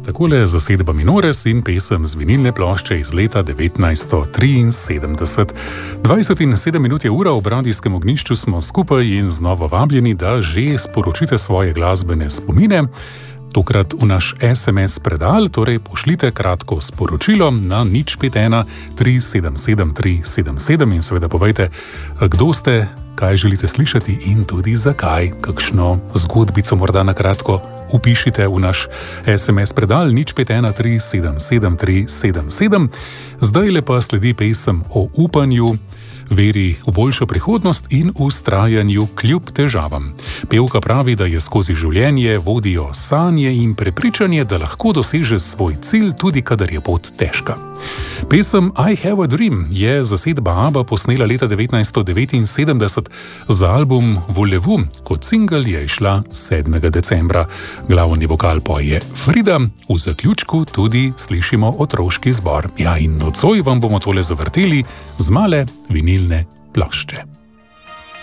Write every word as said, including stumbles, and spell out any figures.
Takole zasedba Minores in pesem z vinilne plošče iz leta devetnajststo triinsedemdeset. dvajset in sedem minut je ura, v Radijskem ognjišču smo skupaj in znova vabljeni, da že sporočite svoje glasbene spomine. Tokrat v naš es em es predal, torej pošljite kratko sporočilo na nič pet ena tri sedem sedem tri sedem sedem in seveda povejte, kdo ste, kaj želite slišati in tudi zakaj. Kakšno zgodbico morda na kratko upišite v naš es em es predal nič pet ena tri sedem sedem tri sedem sedem. Zdajle pa sledi pesem o upanju, veri v boljšo prihodnost in vztrajanju kljub težavam. Pevka pravi, da je skozi življenje vodijo sanje in prepričanje, da lahko doseže svoj cilj, tudi kadar je pot težka. Pesem I Have a Dream je zasedba ABBA posnela leta devetnajststo devetinsedemdeset za album Voulez-vous. Kot singel je išla sedmega decembra. Glavni vokal poje Frida, v zaključku tudi slišimo otroški zbor. Ja, in nocoj vam bomo tole zavrteli z male vinilne plošče.